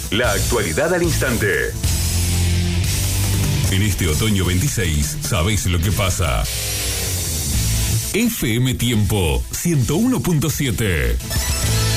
La actualidad al instante. En este otoño 26, ¿sabéis lo que pasa? FM Tiempo 101.7.